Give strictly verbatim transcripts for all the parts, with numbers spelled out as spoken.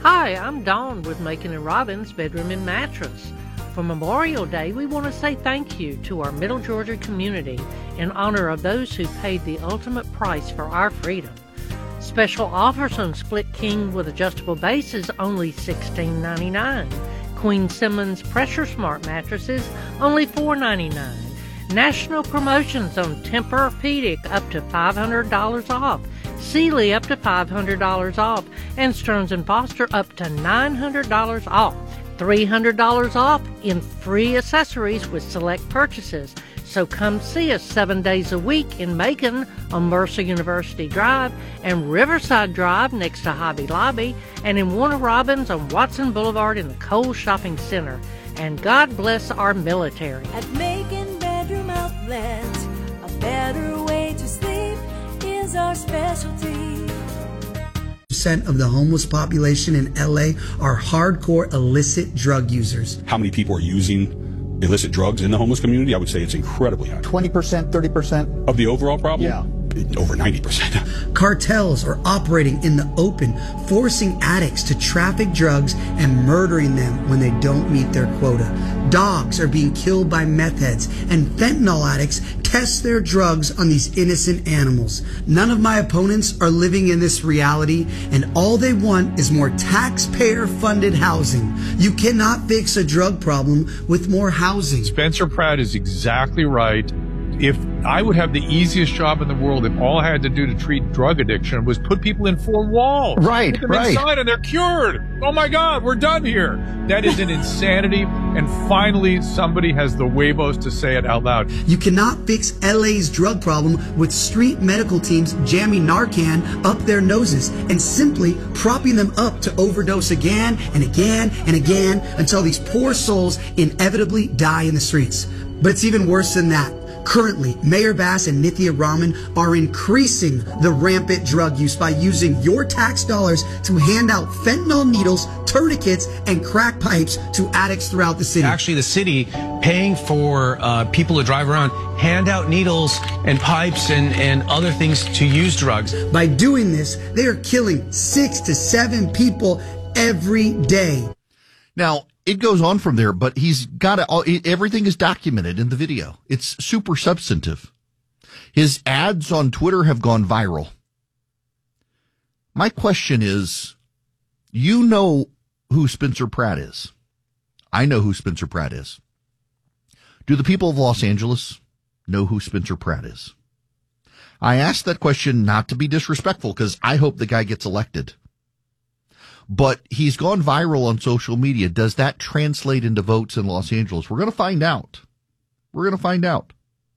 Hi, I'm Dawn with Macon and Robbins Bedroom and Mattress. For Memorial Day, we want to say thank you to our Middle Georgia community in honor of those who paid the ultimate price for our freedom. Special offers on Split King with adjustable bases only sixteen ninety-nine. Queen Simmons Pressure Smart mattresses only four ninety-nine. National promotions on Tempur-Pedic up to five hundred dollars off. Sealy up to five hundred dollars off, and Stearns and Foster up to nine hundred dollars off. three hundred dollars off in free accessories with select purchases. So come see us seven days a week in Macon on Mercer University Drive and Riverside Drive next to Hobby Lobby, and in Warner Robins on Watson Boulevard in the Kohl's Shopping Center. And God bless our military. At Macon Bedroom Outlet, a better way to sleep is our specialty. Percent of the homeless population in L A are hardcore illicit drug users. How many people are using illicit drugs in the homeless community? I would say it's incredibly high. twenty percent, thirty percent? Of the overall problem? Yeah. Over ninety percent. Cartels are operating in the open, forcing addicts to traffic drugs and murdering them when they don't meet their quota. Dogs are being killed by meth heads, and fentanyl addicts test their drugs on these innocent animals. None of my opponents are living in this reality, and all they want is more taxpayer-funded housing. You cannot fix a drug problem with more housing. Spencer Pratt is exactly right. If I would have the easiest job in the world if all I had to do to treat drug addiction was put people in four walls. Right, Put them right. inside and they're cured. Oh my God, we're done here. That is an insanity. And finally, somebody has the huevos to say it out loud. You cannot fix L A's drug problem with street medical teams jamming Narcan up their noses and simply propping them up to overdose again and again and again until these poor souls inevitably die in the streets. But it's even worse than that. Currently, Mayor Bass and Nithya Raman are increasing the rampant drug use by using your tax dollars to hand out fentanyl needles, tourniquets, and crack pipes to addicts throughout the city. Actually, the city paying for uh, people to drive around, hand out needles and pipes and, and other things to use drugs. By doing this, they are killing six to seven people every day. Now, it goes on from there, but he's got to, everything is documented in the video. It's super substantive. His ads on Twitter have gone viral. My question is, you know who Spencer Pratt is. I know who Spencer Pratt is. Do the people of Los Angeles know who Spencer Pratt is? I ask that question not to be disrespectful, because I hope the guy gets elected. But he's gone viral on social media. Does that translate into votes in Los Angeles? We're going to find out. We're going to find out.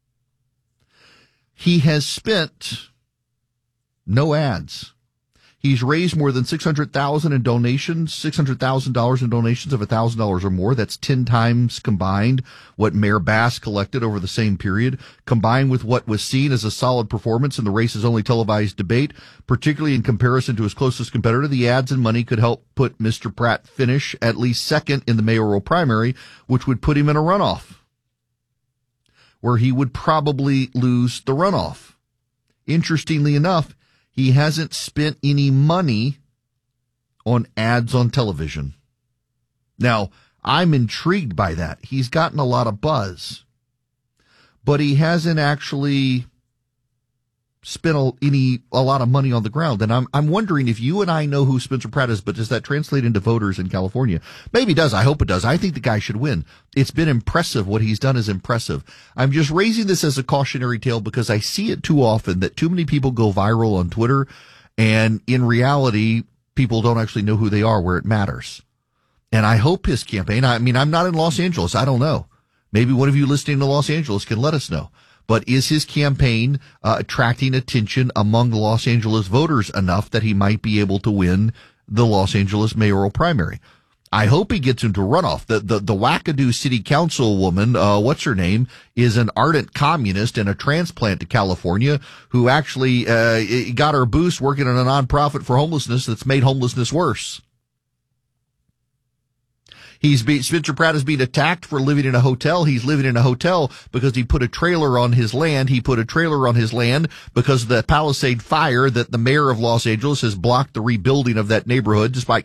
He has spent no ads. He's raised more than six hundred thousand dollars in donations, six hundred thousand dollars in donations of one thousand dollars or more. That's ten times combined what Mayor Bass collected over the same period, combined with what was seen as a solid performance in the race's only televised debate, particularly in comparison to his closest competitor. The ads and money could help put Mister Pratt finish at least second in the mayoral primary, which would put him in a runoff, where he would probably lose the runoff. Interestingly enough, he hasn't spent any money on ads on television. Now, I'm intrigued by that. He's gotten a lot of buzz, but he hasn't actually spent a, any a lot of money on the ground. And I'm I'm wondering if you and I know who Spencer Pratt is, but does that translate into voters in California? Maybe it does. I hope it does. I think the guy should win. It's been impressive. What he's done is impressive. I'm just raising this as a cautionary tale because I see it too often that too many people go viral on Twitter, and in reality, people don't actually know who they are where it matters. And I hope his campaign, I mean, I'm not in Los Angeles. I don't know. Maybe one of you listening to Los Angeles can let us know. But is his campaign uh, attracting attention among the Los Angeles voters enough that he might be able to win the Los Angeles mayoral primary? I hope he gets into runoff. The the, the wackadoo city council woman, uh, what's her name, is an ardent communist and a transplant to California who actually uh, got her boost working on a nonprofit for homelessness that's made homelessness worse. He's being, Spencer Pratt is being attacked for living in a hotel. He's living in a hotel because he put a trailer on his land. He put a trailer on his land because of the Palisade fire that the mayor of Los Angeles has blocked the rebuilding of that neighborhood, despite